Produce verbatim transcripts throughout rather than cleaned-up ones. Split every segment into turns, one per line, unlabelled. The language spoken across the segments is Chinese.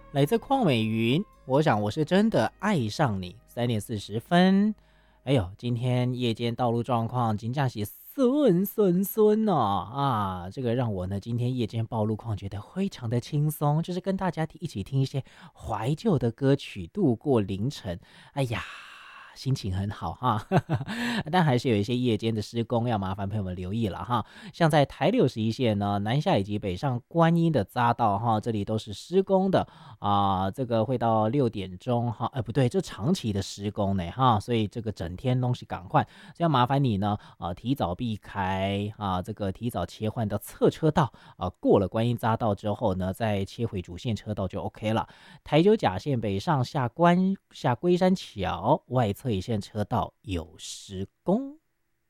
来自邝美云，我想我是真的爱上你。三点四十分，哎呦，今天夜间道路状况金价是顺顺顺哦啊，这个让我呢今天夜间报路况觉得非常的轻松，就是跟大家一起听一些怀旧的歌曲，度过凌晨。哎呀。心情很好哈，但还是有一些夜间的施工要麻烦朋友们留意了哈。像在台六十一线呢，南下以及北上观音的匝道哈，这里都是施工的啊、这个会到六点钟哈，哎不对，这长期的施工呢哈，所以这个整天东西赶快，所以要麻烦你呢啊、提早避开啊，这个提早切换到侧车道啊，过了观音匝道之后呢，再切回主线车道就 OK 了。台九甲线北上下关下龟山桥外侧一线车道有施工。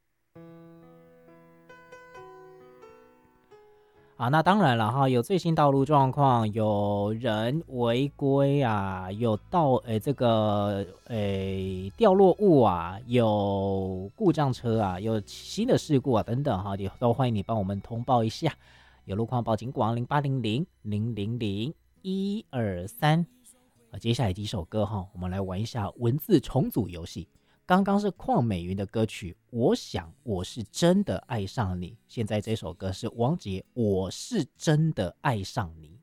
啊，那当然了哈，有最新道路状况，有人违规啊，有道诶这个诶掉落物啊，有故障车啊，有新的事故啊等等哈，也都欢迎你帮我们通报一下。有路况报警广零八零零零零零一二三。啊，接下来几首歌哈，我们来玩一下文字重组游戏。刚刚是邝美云的歌曲，我想我是真的爱上你。现在这首歌是王杰，我是真的爱上你。